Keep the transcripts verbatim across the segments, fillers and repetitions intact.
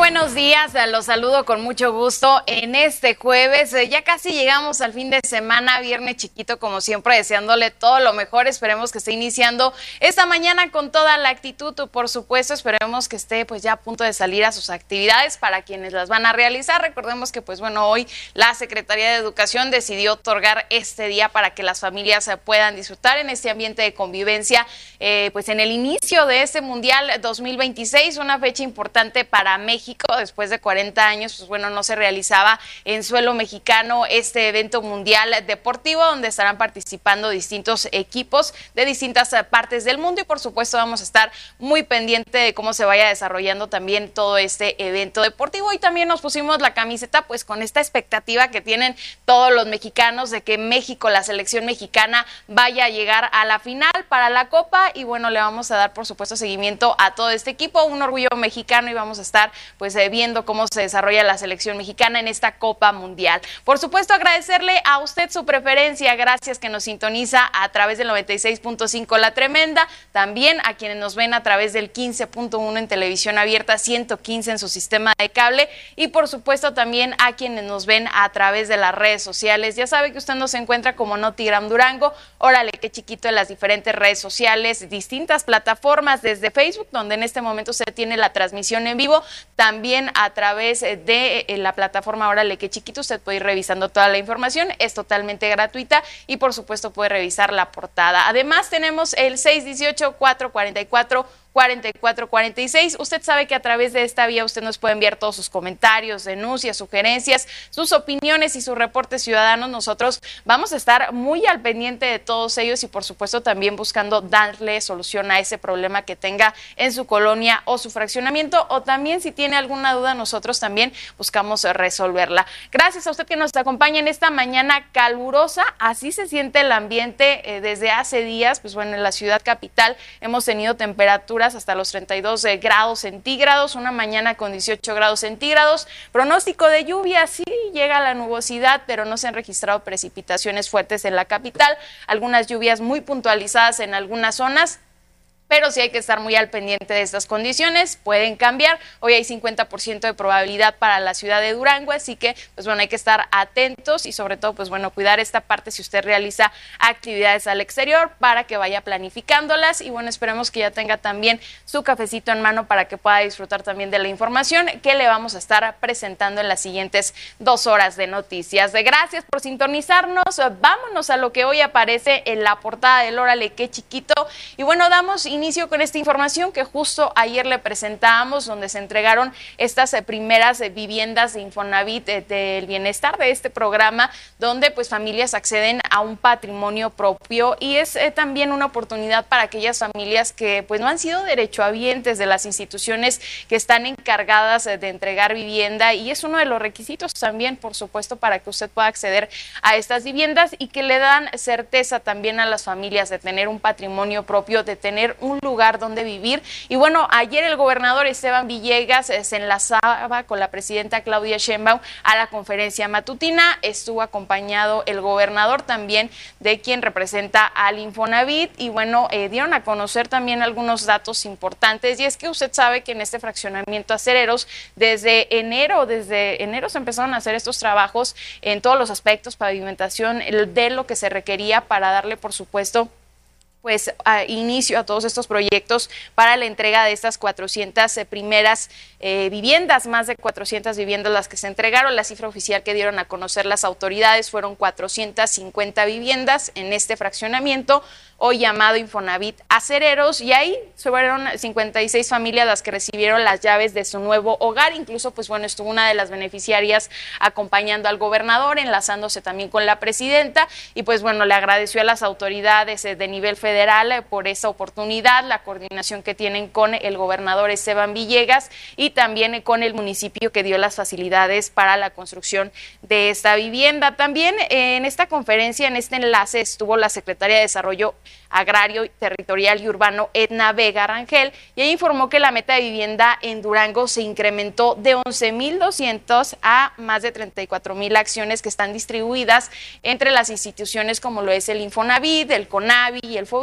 buenos días, los saludo con mucho gusto en este jueves. Ya casi llegamos al fin de semana, viernes chiquito, como siempre, deseándole todo lo mejor. Esperemos que esté iniciando esta mañana con toda la actitud, por supuesto. Esperemos que esté pues ya a punto de salir a sus actividades para quienes las van a realizar. Recordemos que pues bueno, hoy la Secretaría de Educación decidió otorgar este día para que las familias puedan disfrutar en este ambiente de convivencia, eh, pues en el inicio de este Mundial dos mil veintiséis, una fecha importante para México. Después de cuarenta años, pues bueno, no se realizaba en suelo mexicano este evento mundial deportivo donde estarán participando distintos equipos de distintas partes del mundo y por supuesto vamos a estar muy pendiente de cómo se vaya desarrollando también todo este evento deportivo. Y también nos pusimos la camiseta pues con esta expectativa que tienen todos los mexicanos de que México, la selección mexicana, vaya a llegar a la final para la Copa y bueno, le vamos a dar por supuesto seguimiento a todo este equipo, un orgullo mexicano, y vamos a estar pues eh, viendo cómo se desarrolla la selección mexicana en esta Copa Mundial. Por supuesto, agradecerle a usted su preferencia, gracias que nos sintoniza a través del noventa y seis punto cinco La Tremenda, también a quienes nos ven a través del quince punto uno en televisión abierta, ciento quince en su sistema de cable y por supuesto también a quienes nos ven a través de las redes sociales. Ya sabe que usted nos encuentra como Notigram Durango, órale qué chiquito, en las diferentes redes sociales, distintas plataformas, desde Facebook, donde en este momento se tiene la transmisión en vivo, también a través de la plataforma Órale qué chiquito, usted puede ir revisando toda la información, es totalmente gratuita y por supuesto puede revisar la portada. Además tenemos el seis dieciocho, cuatro cuarenta y cuatro, cuarenta y cuatro cuarenta y seis. Usted sabe que a través de esta vía usted nos puede enviar todos sus comentarios, denuncias, sugerencias, sus opiniones y sus reportes ciudadanos. Nosotros vamos a estar muy al pendiente de todos ellos y por supuesto también buscando darle solución a ese problema que tenga en su colonia o su fraccionamiento, o también si tiene alguna duda nosotros también buscamos resolverla. Gracias a usted que nos acompaña en esta mañana calurosa. Así se siente el ambiente eh, desde hace días. Pues bueno, en la ciudad capital hemos tenido temperaturas hasta los treinta y dos grados centígrados, una mañana con dieciocho grados centígrados, pronóstico de lluvia, sí llega la nubosidad, pero no se han registrado precipitaciones fuertes en la capital, algunas lluvias muy puntualizadas en algunas zonas, pero sí hay que estar muy al pendiente de estas condiciones, pueden cambiar. Hoy hay cincuenta por ciento de probabilidad para la ciudad de Durango, así que pues bueno, hay que estar atentos y sobre todo pues bueno, cuidar esta parte si usted realiza actividades al exterior para que vaya planificándolas y bueno, esperemos que ya tenga también su cafecito en mano para que pueda disfrutar también de la información que le vamos a estar presentando en las siguientes dos horas de noticias. Gracias por sintonizarnos, vámonos a lo que hoy aparece en la portada del Órale qué chiquito y bueno, damos inicio con esta información que justo ayer le presentábamos, donde se entregaron estas eh, primeras eh, viviendas de Infonavit eh, del bienestar de este programa, donde pues familias acceden a un patrimonio propio y es eh, también una oportunidad para aquellas familias que pues no han sido derechohabientes de las instituciones que están encargadas eh, de entregar vivienda y es uno de los requisitos también, por supuesto, para que usted pueda acceder a estas viviendas y que le dan certeza también a las familias de tener un patrimonio propio, de tener un lugar donde vivir. Y bueno, ayer el gobernador Esteban Villegas eh, se enlazaba con la presidenta Claudia Sheinbaum a la conferencia matutina, estuvo acompañado el gobernador también de quien representa al Infonavit y bueno, eh, dieron a conocer también algunos datos importantes y es que usted sabe que en este fraccionamiento Acereros desde enero, desde enero se empezaron a hacer estos trabajos en todos los aspectos, pavimentación, de lo que se requería para darle por supuesto pues a inicio a todos estos proyectos para la entrega de estas cuatrocientas eh, primeras eh, viviendas, más de cuatrocientas viviendas las que se entregaron. La cifra oficial que dieron a conocer las autoridades fueron cuatrocientas cincuenta viviendas en este fraccionamiento, hoy llamado Infonavit Acereros, y ahí fueron cincuenta y seis familias las que recibieron las llaves de su nuevo hogar. Incluso pues bueno, estuvo una de las beneficiarias acompañando al gobernador, enlazándose también con la presidenta y pues bueno, le agradeció a las autoridades eh, de nivel federal por esa oportunidad, la coordinación que tienen con el gobernador Esteban Villegas y también con el municipio que dio las facilidades para la construcción de esta vivienda. También en esta conferencia, en este enlace, estuvo la secretaria de Desarrollo Agrario, Territorial y Urbano, Edna Vega Rangel, y ella informó que la meta de vivienda en Durango se incrementó de once mil doscientos a más de treinta y cuatro mil acciones que están distribuidas entre las instituciones como lo es el Infonavit, el CONAVI y el FOBI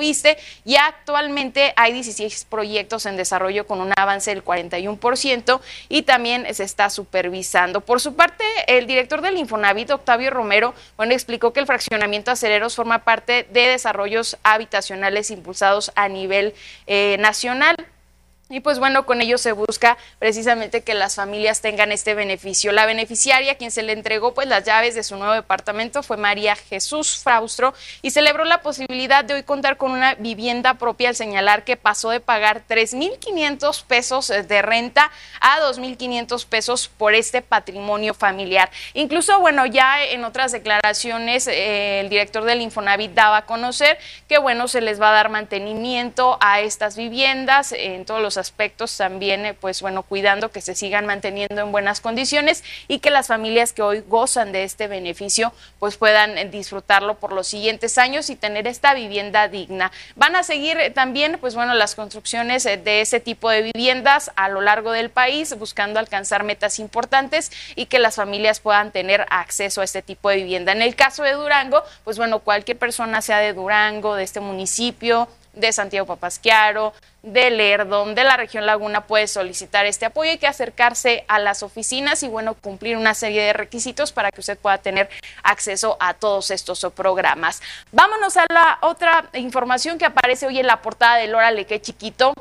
Foviste, y actualmente hay dieciséis proyectos en desarrollo con un avance del cuarenta y uno por ciento y también se está supervisando. Por su parte, el director del Infonavit, Octavio Romero, bueno, explicó que el fraccionamiento Acereros forma parte de desarrollos habitacionales impulsados a nivel eh, nacional. Y pues bueno, con ello se busca precisamente que las familias tengan este beneficio. La beneficiaria, quien se le entregó pues las llaves de su nuevo departamento, fue María Jesús Fraustro, y celebró la posibilidad de hoy contar con una vivienda propia, al señalar que pasó de pagar tres mil quinientos pesos de renta a dos mil quinientos pesos por este patrimonio familiar. Incluso, bueno, ya en otras declaraciones eh, el director del Infonavit daba a conocer que, bueno, se les va a dar mantenimiento a estas viviendas en todos los aspectos, también pues bueno, cuidando que se sigan manteniendo en buenas condiciones y que las familias que hoy gozan de este beneficio pues puedan disfrutarlo por los siguientes años y tener esta vivienda digna. Van a seguir también pues bueno, las construcciones de ese tipo de viviendas a lo largo del país, buscando alcanzar metas importantes y que las familias puedan tener acceso a este tipo de vivienda. En el caso de Durango, pues bueno, cualquier persona, sea de Durango, de este municipio, de Santiago Papasquiaro, de Lerdo, de la región Laguna, puede solicitar este apoyo. Hay que acercarse a las oficinas y bueno, cumplir una serie de requisitos para que usted pueda tener acceso a todos estos programas. Vámonos a la otra información que aparece hoy en la portada del Órale Qué Chiquito.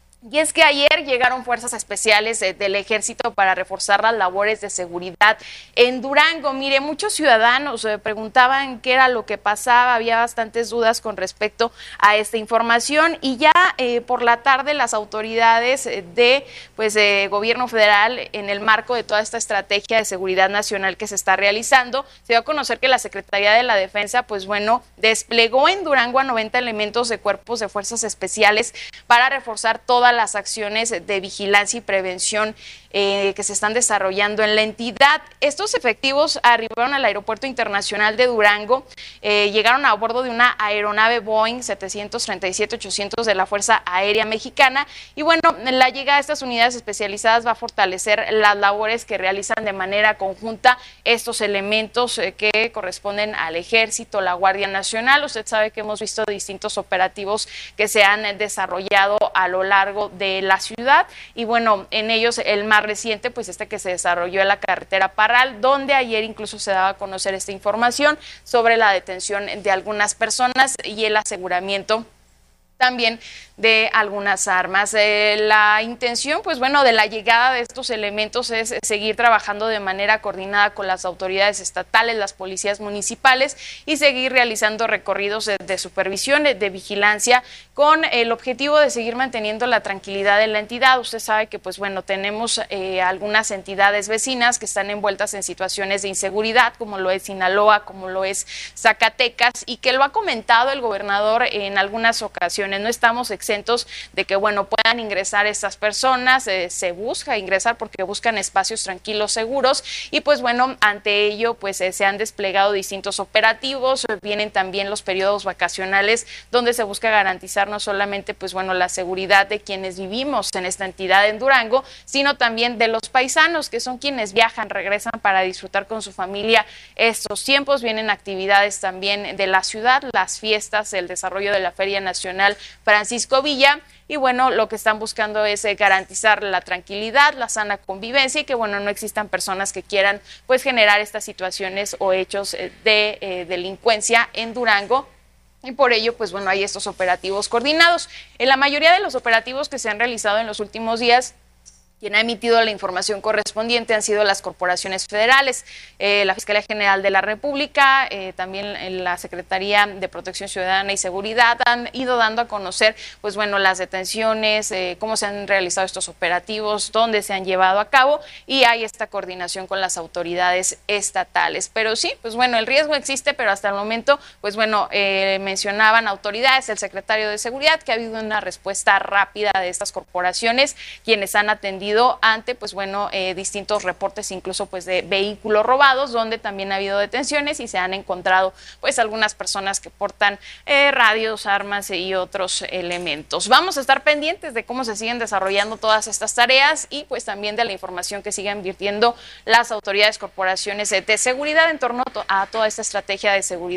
Y es que ayer llegaron fuerzas especiales eh, del Ejército para reforzar las labores de seguridad en Durango. Mire, muchos ciudadanos eh, preguntaban qué era lo que pasaba, había bastantes dudas con respecto a esta información, y ya eh, por la tarde las autoridades eh, de pues eh, gobierno federal, en el marco de toda esta estrategia de seguridad nacional que se está realizando, se dio a conocer que la Secretaría de la Defensa pues bueno, desplegó en Durango a noventa elementos de cuerpos de fuerzas especiales para reforzar toda las acciones de vigilancia y prevención eh, que se están desarrollando en la entidad. Estos efectivos arribaron al Aeropuerto Internacional de Durango, eh, llegaron a bordo de una aeronave Boeing setecientos treinta y siete ochocientos de la Fuerza Aérea Mexicana, y bueno, la llegada de estas unidades especializadas va a fortalecer las labores que realizan de manera conjunta estos elementos eh, que corresponden al Ejército, la Guardia Nacional. Usted sabe que hemos visto distintos operativos que se han desarrollado a lo largo de la ciudad, y bueno, en ellos el más reciente, pues este que se desarrolló en la carretera Parral, donde ayer incluso se daba a conocer esta información sobre la detención de algunas personas y el aseguramiento también de algunas armas. Eh, la intención, pues bueno, de la llegada de estos elementos es seguir trabajando de manera coordinada con las autoridades estatales, las policías municipales, y seguir realizando recorridos de, de supervisión, de, de vigilancia, con el objetivo de seguir manteniendo la tranquilidad de la entidad. Usted sabe que, pues bueno, tenemos eh, algunas entidades vecinas que están envueltas en situaciones de inseguridad, como lo es Sinaloa, como lo es Zacatecas, y que lo ha comentado el gobernador en algunas ocasiones. No estamos exentos de que, bueno, puedan ingresar estas personas, eh, se busca ingresar porque buscan espacios tranquilos, seguros, y pues bueno, ante ello pues eh, se han desplegado distintos operativos, eh, vienen también los periodos vacacionales donde se busca garantizar no solamente pues bueno, la seguridad de quienes vivimos en esta entidad en Durango, sino también de los paisanos, que son quienes viajan, regresan para disfrutar con su familia estos tiempos. Vienen actividades también de la ciudad, las fiestas, el desarrollo de la Feria Nacional Francisco Villa, y bueno, lo que están buscando es eh, garantizar la tranquilidad, la sana convivencia, y que bueno, no existan personas que quieran pues generar estas situaciones o hechos eh, de eh, delincuencia en Durango. Y por ello, pues bueno, hay estos operativos coordinados. En la mayoría de los operativos que se han realizado en los últimos días, quien ha emitido la información correspondiente han sido las corporaciones federales, eh, la Fiscalía General de la República, eh, también la Secretaría de Protección Ciudadana y Seguridad han ido dando a conocer, pues bueno, las detenciones, eh, cómo se han realizado estos operativos, dónde se han llevado a cabo, y hay esta coordinación con las autoridades estatales. Pero sí, pues bueno, el riesgo existe, pero hasta el momento, pues bueno, eh, mencionaban autoridades, el secretario de Seguridad, que ha habido una respuesta rápida de estas corporaciones, quienes han atendido ante pues bueno eh, distintos reportes, incluso pues de vehículos robados, donde también ha habido detenciones y se han encontrado pues algunas personas que portan eh, radios, armas y otros elementos. Vamos a estar pendientes de cómo se siguen desarrollando todas estas tareas y pues también de la información que sigan virtiendo las autoridades, corporaciones de seguridad en torno a toda esta estrategia de seguridad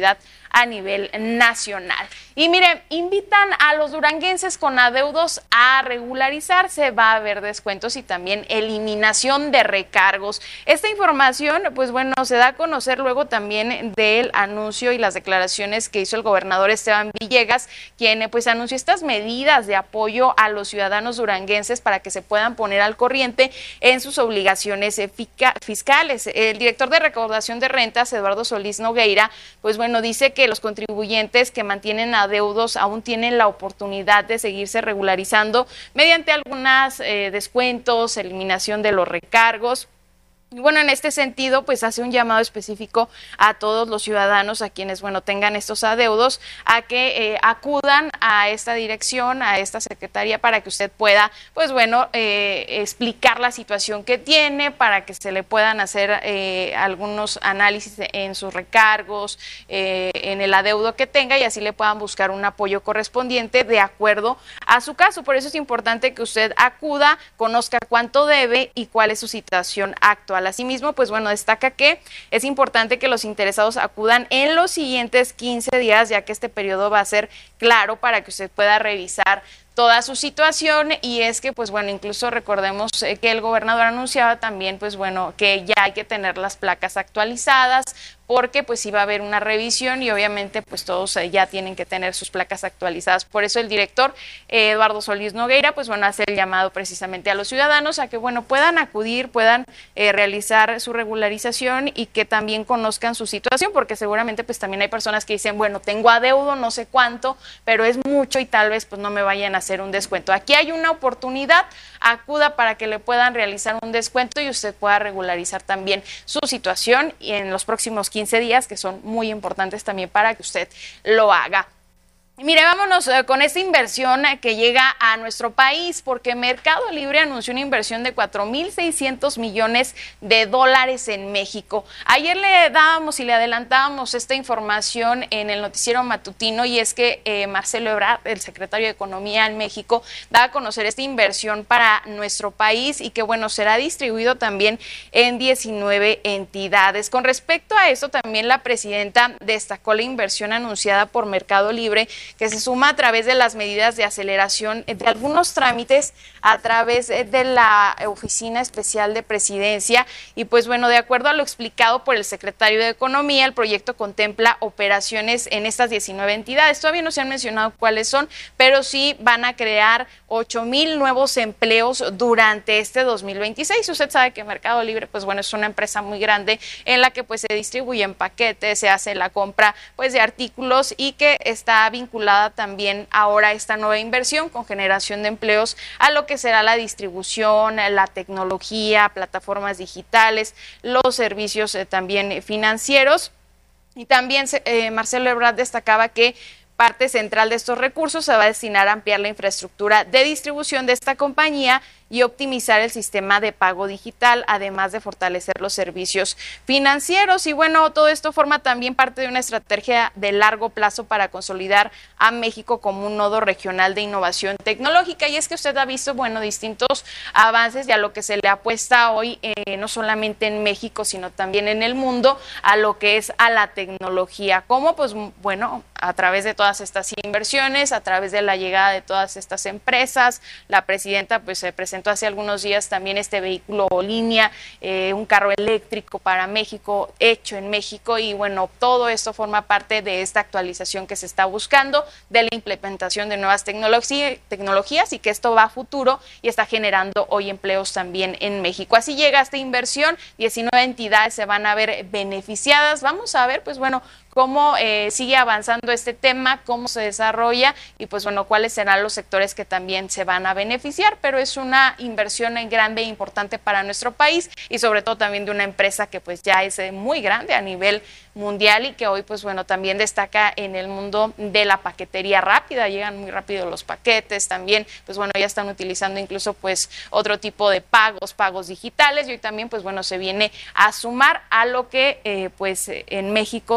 a nivel nacional. Y mire, invitan a los duranguenses con adeudos a regularizarse, va a haber descuentos y también eliminación de recargos. Esta información, pues bueno, se da a conocer luego también del anuncio y las declaraciones que hizo el gobernador Esteban Villegas, quien pues anunció estas medidas de apoyo a los ciudadanos duranguenses para que se puedan poner al corriente en sus obligaciones fiscales. El director de recaudación de rentas, Eduardo Solís Nogueira, pues bueno, dice que los contribuyentes que mantienen adeudos aún tienen la oportunidad de seguirse regularizando mediante algunos eh, descuentos, eliminación de los recargos. Y bueno, en este sentido, pues hace un llamado específico a todos los ciudadanos, a quienes, bueno, tengan estos adeudos, a que eh, acudan a esta dirección, a esta secretaría, para que usted pueda, pues bueno, eh, explicar la situación que tiene, para que se le puedan hacer eh, algunos análisis en sus recargos, eh, en el adeudo que tenga, y así le puedan buscar un apoyo correspondiente de acuerdo a su caso. Por eso es importante que usted acuda, conozca cuánto debe y cuál es su situación actual. Asimismo, pues bueno, destaca que es importante que los interesados acudan en los siguientes quince días, ya que este periodo va a ser claro para que usted pueda revisar toda su situación. Y es que, pues bueno, incluso recordemos eh, que el gobernador anunciaba también, pues bueno, que ya hay que tener las placas actualizadas, porque pues iba a haber una revisión y obviamente pues todos eh, ya tienen que tener sus placas actualizadas. Por eso el director eh, Eduardo Solís Nogueira, pues bueno, hace el llamado precisamente a los ciudadanos a que, bueno, puedan acudir, puedan eh, realizar su regularización y que también conozcan su situación, porque seguramente pues también hay personas que dicen, bueno, tengo adeudo, no sé cuánto, pero es mucho y tal vez pues no me vayan a hacer un descuento. Aquí hay una oportunidad, acuda para que le puedan realizar un descuento y usted pueda regularizar también su situación y en los próximos quince días, que son muy importantes también para que usted lo haga. Mire, vámonos eh, con esta inversión eh, que llega a nuestro país, porque Mercado Libre anunció una inversión de cuatro mil seiscientos millones de dólares en México. Ayer le dábamos y le adelantábamos esta información en el noticiero matutino, y es que eh, Marcelo Ebrard, el secretario de Economía en México, da a conocer esta inversión para nuestro país y que, bueno, será distribuido también en diecinueve entidades. Con respecto a esto, también la presidenta destacó la inversión anunciada por Mercado Libre, que se suma a través de las medidas de aceleración de algunos trámites a través de la Oficina Especial de Presidencia. Y pues bueno, de acuerdo a lo explicado por el secretario de Economía, el proyecto contempla operaciones en estas diecinueve entidades. Todavía no se han mencionado cuáles son, pero sí van a crear ocho mil nuevos empleos durante este dos mil veintiséis. Usted sabe que Mercado Libre, pues bueno, es una empresa muy grande en la que pues se distribuyen paquetes, se hace la compra pues de artículos, y que está vinculada también ahora esta nueva inversión con generación de empleos a lo que será la distribución, la tecnología, plataformas digitales, los servicios eh, también financieros. Y también eh, Marcelo Ebrard destacaba que parte central de estos recursos se va a destinar a ampliar la infraestructura de distribución de esta compañía y optimizar el sistema de pago digital, además de fortalecer los servicios financieros. Y bueno, todo esto forma también parte de una estrategia de largo plazo para consolidar a México como un nodo regional de innovación tecnológica. Y es que usted ha visto, bueno, distintos avances y a lo que se le apuesta hoy, eh, no solamente en México, sino también en el mundo, a lo que es a la tecnología. ¿Cómo? Pues bueno, a través de todas estas inversiones, a través de la llegada de todas estas empresas. La presidenta pues se presentó hace algunos días también este vehículo línea, eh, un carro eléctrico para México, hecho en México, y bueno, todo esto forma parte de esta actualización que se está buscando, de la implementación de nuevas tecnología, tecnologías, y que esto va a futuro y está generando hoy empleos también en México. Así llega esta inversión, diecinueve entidades se van a ver beneficiadas. Vamos a ver, pues bueno, cómo eh, sigue avanzando este tema, cómo se desarrolla y pues bueno, cuáles serán los sectores que también se van a beneficiar, pero es una inversión grande e importante para nuestro país y sobre todo también de una empresa que pues ya es muy grande a nivel mundial y que hoy pues bueno también destaca en el mundo de la paquetería rápida. Llegan muy rápido los paquetes, también pues bueno ya están utilizando incluso pues otro tipo de pagos, pagos digitales, y hoy también pues bueno se viene a sumar a lo que eh, pues en México se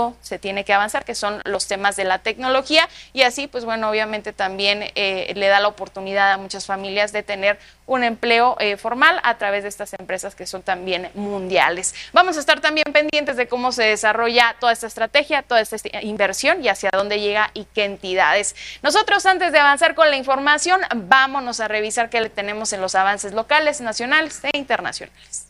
tiene que avanzar, que son los temas de la tecnología, y así, pues bueno, obviamente también eh, le da la oportunidad a muchas familias de tener un empleo eh, formal a través de estas empresas que son también mundiales. Vamos a estar también pendientes de cómo se desarrolla toda esta estrategia, toda esta inversión y hacia dónde llega y qué entidades. Nosotros, antes de avanzar con la información, vámonos a revisar qué le tenemos en los avances locales, nacionales e internacionales.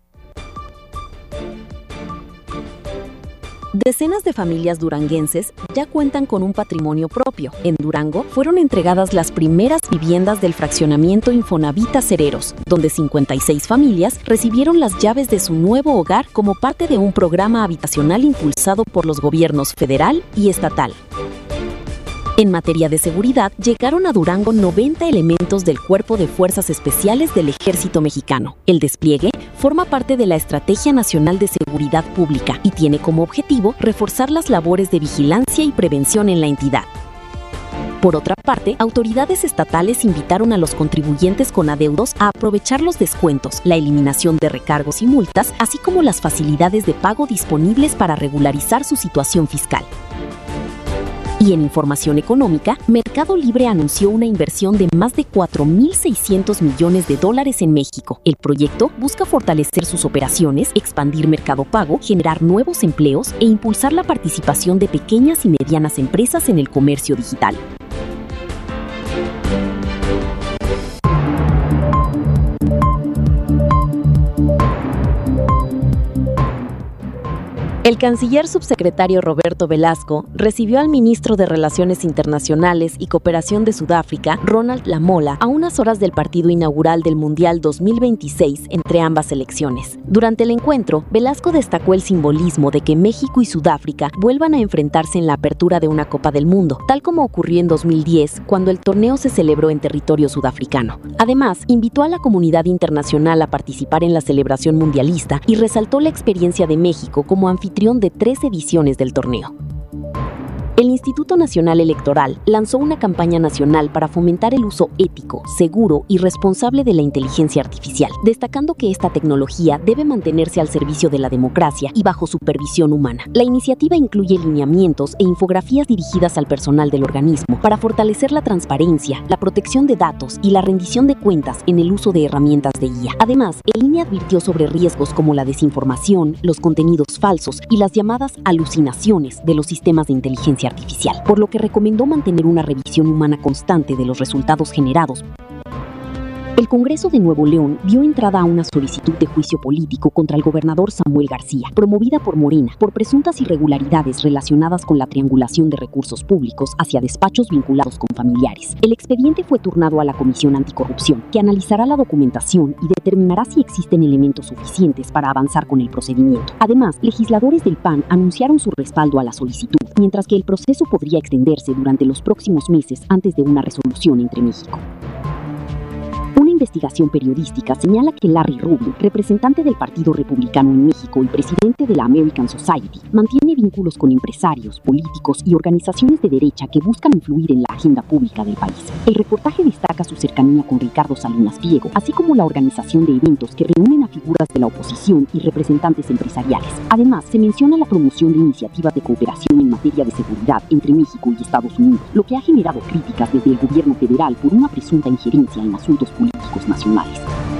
Decenas de familias duranguenses ya cuentan con un patrimonio propio. En Durango fueron entregadas las primeras viviendas del fraccionamiento Infonavit Acereros, donde cincuenta y seis familias recibieron las llaves de su nuevo hogar como parte de un programa habitacional impulsado por los gobiernos federal y estatal. En materia de seguridad, llegaron a Durango noventa elementos del Cuerpo de Fuerzas Especiales del Ejército Mexicano. El despliegue forma parte de la Estrategia Nacional de Seguridad Pública y tiene como objetivo reforzar las labores de vigilancia y prevención en la entidad. Por otra parte, autoridades estatales invitaron a los contribuyentes con adeudos a aprovechar los descuentos, la eliminación de recargos y multas, así como las facilidades de pago disponibles para regularizar su situación fiscal. Y en información económica, Mercado Libre anunció una inversión de más de cuatro mil seiscientos millones de dólares en México. El proyecto busca fortalecer sus operaciones, expandir Mercado Pago, generar nuevos empleos e impulsar la participación de pequeñas y medianas empresas en el comercio digital. El canciller subsecretario Roberto Velasco recibió al ministro de Relaciones Internacionales y Cooperación de Sudáfrica, Ronald Lamola, a unas horas del partido inaugural del Mundial dos mil veintiséis entre ambas selecciones. Durante el encuentro, Velasco destacó el simbolismo de que México y Sudáfrica vuelvan a enfrentarse en la apertura de una Copa del Mundo, tal como ocurrió en dos mil diez, cuando el torneo se celebró en territorio sudafricano. Además, invitó a la comunidad internacional a participar en la celebración mundialista y resaltó la experiencia de México como anfitrión de tres ediciones del torneo. El Instituto Nacional Electoral lanzó una campaña nacional para fomentar el uso ético, seguro y responsable de la inteligencia artificial, destacando que esta tecnología debe mantenerse al servicio de la democracia y bajo supervisión humana. La iniciativa incluye lineamientos e infografías dirigidas al personal del organismo para fortalecer la transparencia, la protección de datos y la rendición de cuentas en el uso de herramientas de I A. Además, el I N E advirtió sobre riesgos como la desinformación, los contenidos falsos y las llamadas alucinaciones de los sistemas de inteligencia artificial, por lo que recomendó mantener una revisión humana constante de los resultados generados. El Congreso de Nuevo León dio entrada a una solicitud de juicio político contra el gobernador Samuel García, promovida por Morena, por presuntas irregularidades relacionadas con la triangulación de recursos públicos hacia despachos vinculados con familiares. El expediente fue turnado a la Comisión Anticorrupción, que analizará la documentación y determinará si existen elementos suficientes para avanzar con el procedimiento. Además, legisladores del P A N anunciaron su respaldo a la solicitud, mientras que el proceso podría extenderse durante los próximos meses antes de una resolución entre México. Una investigación periodística señala que Larry Rubio, representante del Partido Republicano en México y presidente de la American Society, mantiene vínculos con empresarios, políticos y organizaciones de derecha que buscan influir en la agenda pública del país. El reportaje destaca su cercanía con Ricardo Salinas Pliego, así como la organización de eventos que reúnen a figuras de la oposición y representantes empresariales. Además, se menciona la promoción de iniciativas de cooperación en materia de seguridad entre México y Estados Unidos, lo que ha generado críticas desde el gobierno federal por una presunta injerencia en asuntos políticos nacionales.